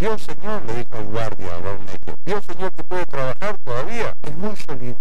¿Vio, señor? Le dijo el guardia a Baunecker. ¿Vio, señor, que puede trabajar todavía? Es muy solidario.